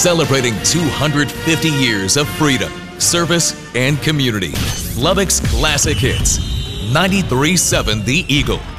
celebrating 250 years of freedom, service, and community. Lubbock's Classic Hits, 93.7 The Eagle.